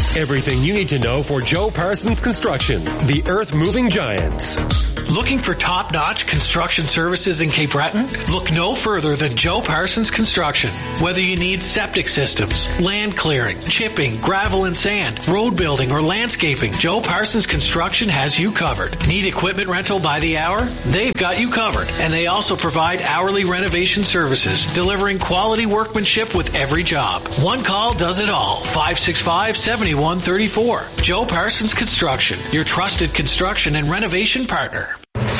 Everything you need to know for Joe Parsons Construction, the earth-moving giants. Looking for top-notch construction services in Cape Breton? Look no further than Joe Parsons Construction. Whether you need septic systems, land clearing, chipping, gravel and sand, road building, or landscaping, Joe Parsons Construction has you covered. Need equipment rental by the hour? They've got you covered. And they also provide hourly renovation services, delivering quality workmanship with every job. One call does it all. 565-7134. Joe Parsons Construction, your trusted construction and renovation partner.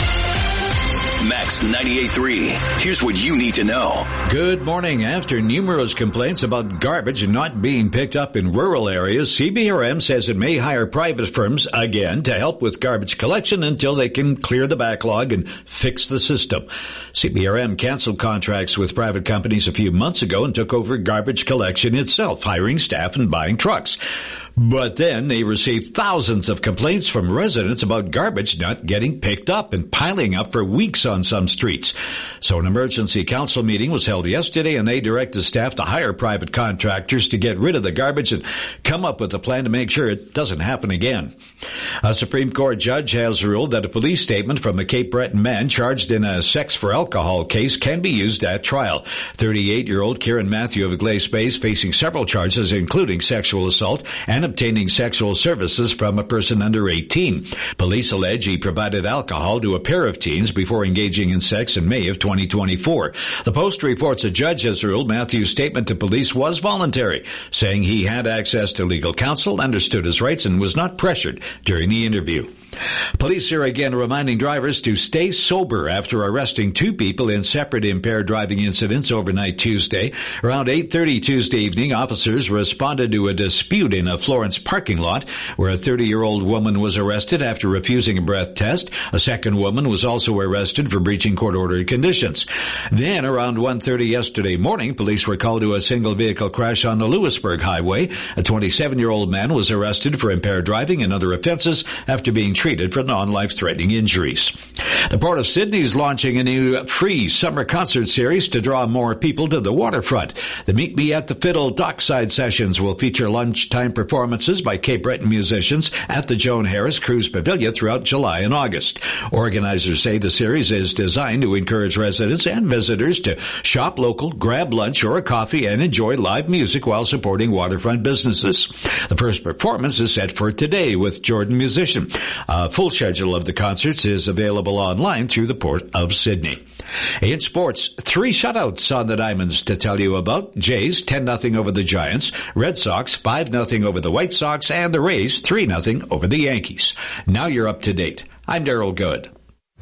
Max 98.3. Here's what you need to know. Good morning. After numerous complaints about garbage not being picked up in rural areas, CBRM says it may hire private firms again to help with garbage collection until they can clear the backlog and fix the system. CBRM canceled contracts with private companies a few months ago and took over garbage collection itself, hiring staff and buying trucks. But then they received thousands of complaints from residents about garbage not getting picked up and piling up for weeks on some streets. So an emergency council meeting was held yesterday, and they directed staff to hire private contractors to get rid of the garbage and come up with a plan to make sure it doesn't happen again. A Supreme Court judge has ruled that a police statement from a Cape Breton man charged in a sex for alcohol case can be used at trial. 38-year-old Kieran Matthew of Glace Bay is facing several charges, including sexual assault and obtaining sexual services from a person under 18. Police allege he provided alcohol to a pair of teens before engaging in sex in May of 2024. The Post reports a judge has ruled Matthew's statement to police was voluntary, saying he had access to legal counsel, understood his rights, and was not pressured during the interview. Police are again reminding drivers to stay sober after arresting two people in separate impaired driving incidents overnight Tuesday. Around 8:30 Tuesday evening, officers responded to a dispute in a Florence parking lot where a 30-year-old woman was arrested after refusing a breath test. A second woman was also arrested for breaching court-ordered conditions. Then, around 1:30 yesterday morning, police were called to a single vehicle crash on the Lewisburg Highway. A 27-year-old man was arrested for impaired driving and other offenses after being treated for non-life-threatening injuries. The Port of Sydney is launching a new free summer concert series to draw more people to the waterfront. The Meet Me at the Fiddle Dockside sessions will feature lunchtime performances by Cape Breton musicians at the Joan Harris Cruise Pavilion throughout July and August. Organizers say the series is designed to encourage residents and visitors to shop local, grab lunch or a coffee, and enjoy live music while supporting waterfront businesses. The first performance is set for today with Jordan Musician. A full schedule of the concerts is available online through the Port of Sydney. In sports, 3 shutouts on the Diamonds to tell you about. Jays 10-0 over the Giants, Red Sox 5-0 over the White Sox, and the Rays 3-0 over the Yankees. Now you're up to date. I'm Daryl Good.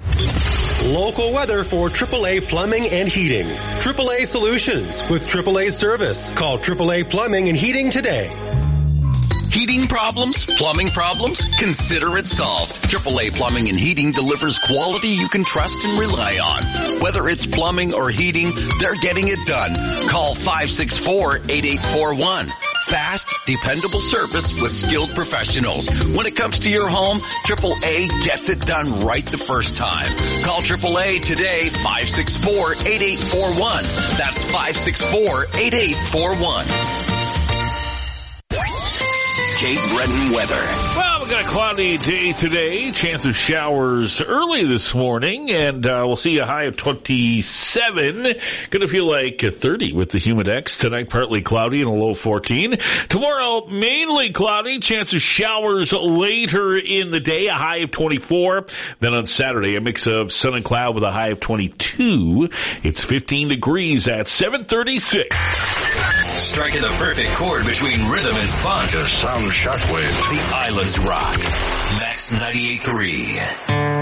Local weather for AAA Plumbing and Heating. AAA Solutions with AAA Service. Call AAA Plumbing and Heating today. Heating problems? Plumbing problems? Consider it solved. AAA Plumbing and Heating delivers quality you can trust and rely on. Whether it's plumbing or heating, they're getting it done. Call 564-8841. Fast, dependable service with skilled professionals. When it comes to your home, AAA gets it done right the first time. Call AAA today, 564-8841. That's 564-8841. Cape Breton weather. Well, we've got a cloudy day today. Chance of showers early this morning, and we'll see a high of 27. Going to feel like 30 with the Humidex. Tonight, partly cloudy and a low 14. Tomorrow, mainly cloudy. Chance of showers later in the day, a high of 24. Then on Saturday, a mix of sun and cloud with a high of 22. It's 15 degrees at 7:36. Striking the perfect chord between rhythm and funk. Just some shockwave. The Islands Rock. Max 98.3.